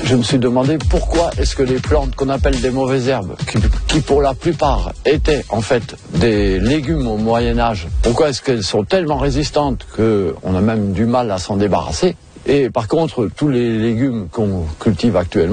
je me suis demandé pourquoi est-ce que les plantes qu'on appelle des mauvaises herbes, qui pour la plupart étaient en fait des légumes au Moyen-Âge, pourquoi est-ce qu'elles sont tellement résistantes qu'on a même du mal à s'en débarrasser? Et par contre, tous les légumes qu'on cultive actuellement,